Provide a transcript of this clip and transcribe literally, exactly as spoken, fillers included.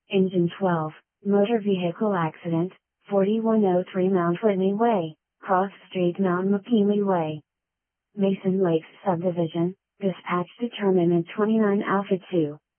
Engine twelve, motor vehicle accident, forty-one oh three Mount Whitney Way, Cross Street Mount McKinley Way. Mason Lakes Subdivision, dispatch determinant twenty-nine Alpha two.